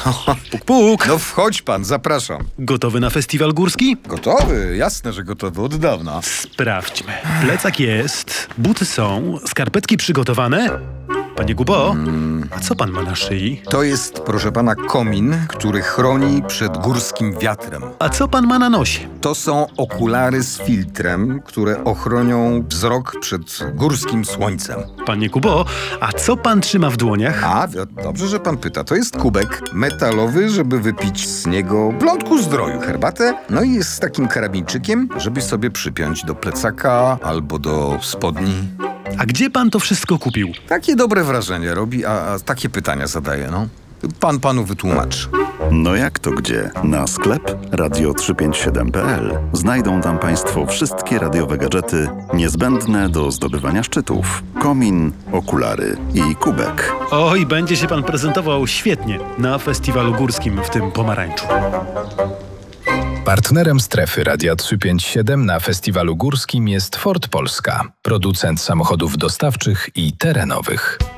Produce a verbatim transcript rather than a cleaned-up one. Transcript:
Puk, puk. No wchodź pan, zapraszam. Gotowy na festiwal górski? Gotowy? Jasne, że gotowy od dawna. Sprawdźmy. Plecak jest, buty są, skarpetki przygotowane. Panie Kubo, a co pan ma na szyi? To jest, proszę pana, komin, który chroni przed górskim wiatrem. A co pan ma na nosie? To są okulary z filtrem, które ochronią wzrok przed górskim słońcem. Panie Kubo, a co pan trzyma w dłoniach? A, wi- dobrze, że pan pyta. To jest kubek metalowy, żeby wypić z niego blądku zdroju, herbatę. No i jest z takim karabinczykiem, żeby sobie przypiąć do plecaka albo do spodni. A gdzie pan to wszystko kupił? Takie dobre wrażenie robi, a, a takie pytania zadaje, no. Pan panu wytłumaczy. No jak to gdzie? Na sklep radio trzysta pięćdziesiąt siedem kropka p l znajdą tam Państwo wszystkie radiowe gadżety niezbędne do zdobywania szczytów. Komin, okulary i kubek. Oj, będzie się pan prezentował świetnie na festiwalu górskim w tym pomarańczu. Partnerem strefy Radia trzysta pięćdziesiąt siedem na festiwalu górskim jest Ford Polska, producent samochodów dostawczych i terenowych.